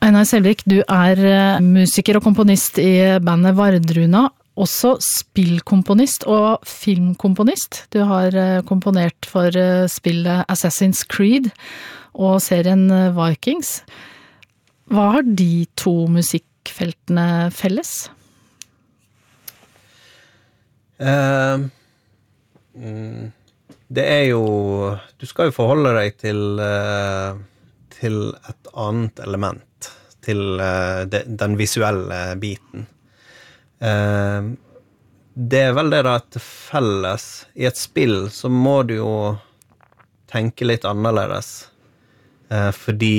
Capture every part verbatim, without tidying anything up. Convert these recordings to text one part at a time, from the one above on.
Einar Selvik, du er musiker og komponist i bandet Vardruna, også spillkomponist og filmkomponist. Du har komponert for spillet Assassin's Creed og serien Vikings. Hva har de to musikkfeltene felles? Uh, mm, det er jo... Du skal jo forholde deg til, uh, til et annet element, til uh, de, den visuelle biten. Uh, det er vel det da at felles i et spill så må du jo tenke litt annerledes, uh, fordi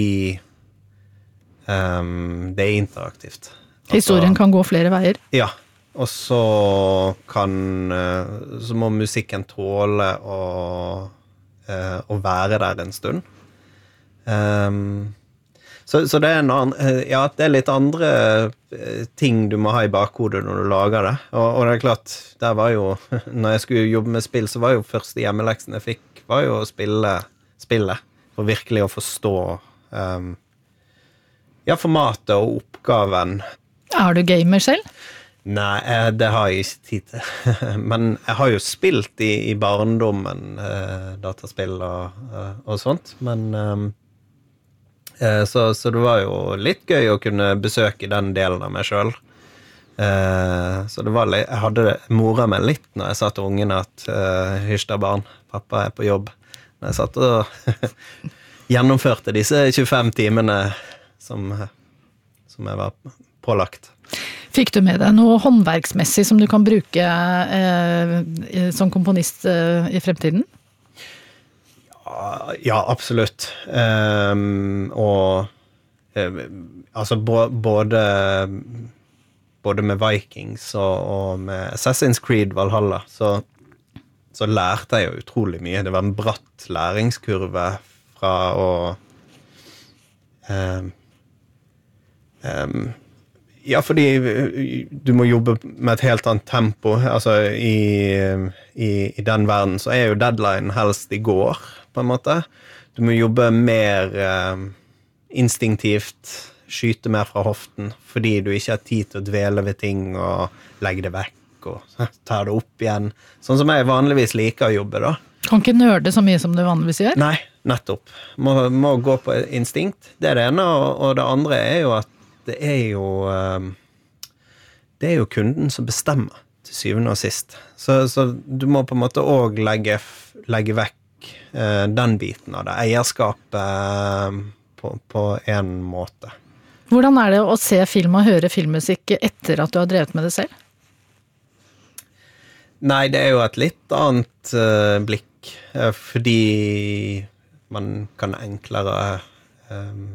Um, det er interaktivt. Altså, historien kan gå flere veier. Ja, og så kan så må musikken tåle å, uh, å være der en stund. Um, så, så det er en annen, ja, det er litt andre ting du må ha i bakhodet når du lager det. Og, og det er klart, der var jo, når jeg skulle jobbe med spill, så var jo første hjemmeleksen jeg fikk, var jo å spille spillet, for virkelig å forstå um, ja, formatet og oppgaven. Er du gamer selv? Nei, det har jeg ikke tid til. Men jeg har jo spilt i, i barndommen, eh, dataspill og, og sånt. Men eh, så, så det var jo litt gøy å kunne besøke den delen av meg selv. Eh, så det var litt, jeg hadde det, moret meg litt når jeg sa til ungen at eh, hysj da barn, pappa er på jobb. Når jeg satt og gjennomførte disse tjuefem timene Som, som jeg var pålagt. Fikk du med deg noe håndverksmessig som du kan bruke eh, som komponist eh, i fremtiden? Ja, ja absolutt. Um, og eh, altså både, både med Vikings og, og med Assassin's Creed Valhalla, så, så lærte jeg jo utrolig mye. Det var en bratt læringskurve fra å um, Um, ja, fordi du må jobbe med et helt annet tempo. Altså, i, i, i den verden så er jo deadline helst i går, på en måte. Du må jobbe mer um, instinktivt, skyte mer fra hoften, fordi du ikke har tid til å dvele ved ting og legge det vekk og ta det opp igjen. Sånn som jeg vanligvis liker å jobbe, da. Kan ikke nørde så mye som du vanligvis gjør? Nei, nettopp. Må, må gå på instinkt. Det er det ene, og, og det andre er jo at det er jo det er jo kunden som bestemmer til syvende og sist. Så, så du må på en måte også legge, legge vekk eh, den biten av det, eierskapet eh, på, på en måte. Hvordan er det å se film og høre filmmusikk etter at du har drevet med det selv? Nei, det er jo et litt annet eh, blikk, eh, fordi man kan enklere eh,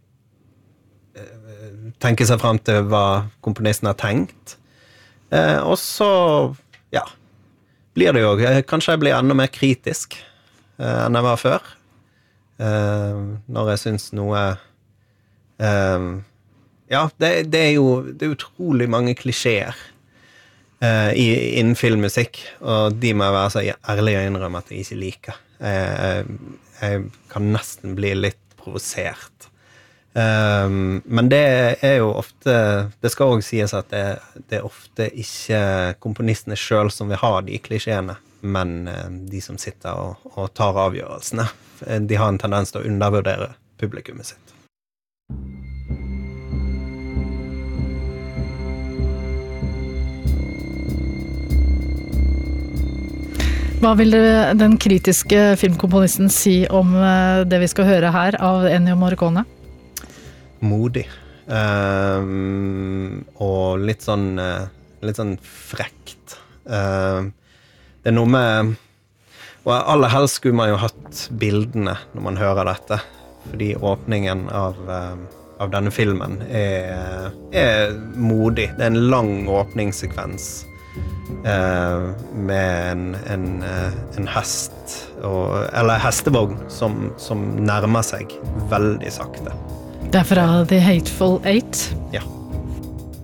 tenke seg frem til hva komponisten har tenkt. Eh, og så, ja, blir det jo, kanskje jeg blir enda mer kritisk eh, enn jeg var før. Eh, når jeg synes noe, eh, ja, det, det er jo det er utrolig mange klisjeer eh, i, innen filmmusikk, og de må være så ærlig å innrømme at jeg ikke liker. Eh, jeg kan nesten bli litt provosert. Um, men det er jo ofte, det skal også sies at det, det er ofte ikke komponistene selv som vil ha de klisjeene, men uh, de som sitter og, og tar avgjørelsene. De har en tendens til å undervurdere publikummet sitt. Hva vil den kritiske filmkomponisten si om det vi skal høre her av Ennio Morricone? Modig. Um, og litt sånn, uh, litt sånn frekt. Uh, det er noe med... Og aller helst skulle man jo hatt bildene når man hører dette, fordi åpningen av, uh, av denne filmen er, er modig. Det er en lang åpningssekvens uh, med en, en, uh, en hest, og, eller hestevogn, som, som nærmer seg veldig sakte. Det er fra The Hateful Eight. Ja.